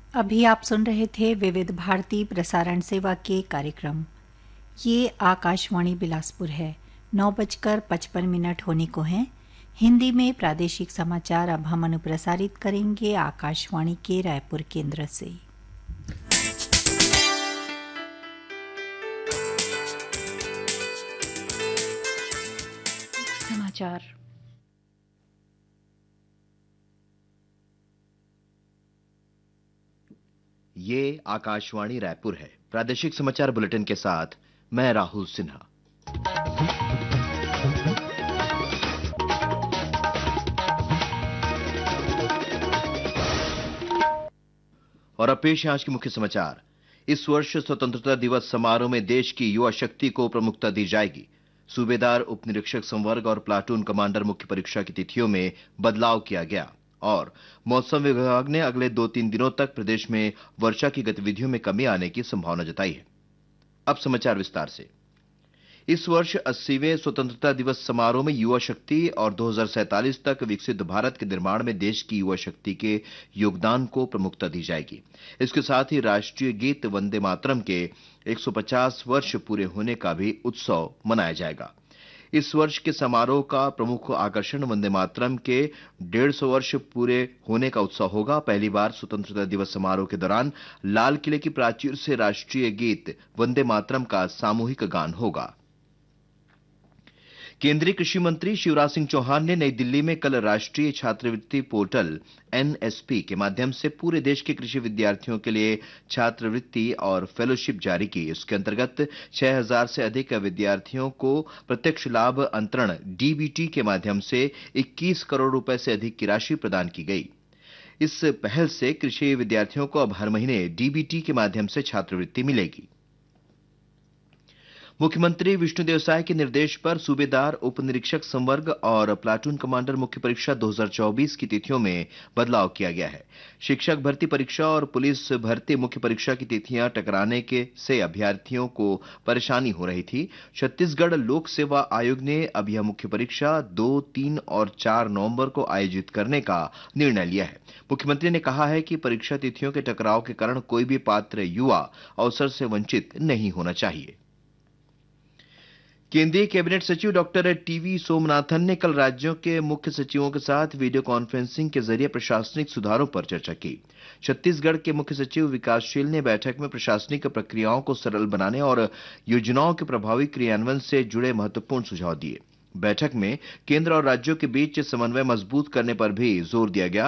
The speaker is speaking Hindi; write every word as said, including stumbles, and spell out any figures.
अभी आप सुन रहे थे विविध भारती प्रसारण सेवा के कार्यक्रम। ये आकाशवाणी बिलासपुर है। नौ बजकर पचपन मिनट होने को हैं। हिंदी में प्रादेशिक समाचार अब हम अनुप्रसारित करेंगे आकाशवाणी के रायपुर केंद्र से। समाचार। ये आकाशवाणी रायपुर है। प्रादेशिक समाचार बुलेटिन के साथ मैं राहुल सिन्हा। और अब पेश है आज के मुख्य समाचार। इस वर्ष स्वतंत्रता दिवस समारोह में देश की युवा शक्ति को प्रमुखता दी जाएगी। सूबेदार, उप निरीक्षक संवर्ग और प्लाटून कमांडर मुख्य परीक्षा की तिथियों में बदलाव किया गया। और मौसम विभाग ने अगले दो तीन दिनों तक प्रदेश में वर्षा की गतिविधियों में कमी आने की संभावना जताई है। अब समाचार विस्तार से। इस वर्ष अस्सीवें स्वतंत्रता दिवस समारोह में युवा शक्ति और दो हज़ार सैंतालीस तक विकसित भारत के निर्माण में देश की युवा शक्ति के योगदान को प्रमुखता दी जाएगी। इसके साथ ही राष्ट्रीय गीत वंदे मातरम के एक सौ पचास वर्ष पूरे होने का भी उत्सव मनाया जाएगा। इस वर्ष के समारोह का प्रमुख आकर्षण वंदे मातरम के डेढ़ सौ वर्ष पूरे होने का उत्सव होगा। पहली बार स्वतंत्रता दिवस समारोह के दौरान लाल किले की प्राचीर से राष्ट्रीय गीत वंदे मातरम का सामूहिक गान होगा। केंद्रीय कृषि मंत्री शिवराज सिंह चौहान ने नई दिल्ली में कल राष्ट्रीय छात्रवृत्ति पोर्टल एन एस पी के माध्यम से पूरे देश के कृषि विद्यार्थियों के लिए छात्रवृत्ति और फेलोशिप जारी की। इसके अंतर्गत छह हज़ार से अधिक विद्यार्थियों को प्रत्यक्ष लाभ अंतरण डी बी टी के माध्यम से इक्कीस करोड़ रुपए से अधिक की राशि प्रदान की गई। इस पहल से कृषि विद्यार्थियों को अब हर महीने डी बी टी के माध्यम से छात्रवृत्ति मिलेगी। मुख्यमंत्री विष्णुदेव साय के निर्देश पर सूबेदार, उप निरीक्षक संवर्ग और प्लाटून कमांडर मुख्य परीक्षा दो हज़ार चौबीस की तिथियों में बदलाव किया गया है। शिक्षक भर्ती परीक्षा और पुलिस भर्ती मुख्य परीक्षा की तिथियां टकराने के से अभ्यर्थियों को परेशानी हो रही थी। छत्तीसगढ़ लोक सेवा आयोग ने अब यह मुख्य परीक्षा दो, तीन और चार नवंबर को आयोजित करने का निर्णय लिया है। मुख्यमंत्री ने कहा है कि परीक्षा तिथियों के टकराव के कारण कोई भी पात्र युवा अवसर से वंचित नहीं होना चाहिए। केंद्रीय कैबिनेट सचिव डॉक्टर टीवी सोमनाथन ने कल राज्यों के मुख्य सचिवों के साथ वीडियो कॉन्फ्रेंसिंग के जरिए प्रशासनिक सुधारों पर चर्चा की। छत्तीसगढ़ के मुख्य सचिव विकासशील ने बैठक में प्रशासनिक प्रक्रियाओं को सरल बनाने और योजनाओं के प्रभावी क्रियान्वयन से जुड़े महत्वपूर्ण सुझाव दिए। बैठक में केंद्र और राज्यों के बीच समन्वय मजबूत करने पर भी जोर दिया गया।